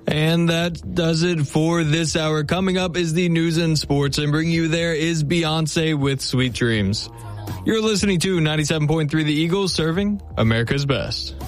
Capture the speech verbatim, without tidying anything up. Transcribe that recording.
And that does it for this hour. Coming up is the news and sports, and bringing you there is Beyonce with Sweet Dreams. You're listening to ninety-seven point three The Eagle, serving America's best.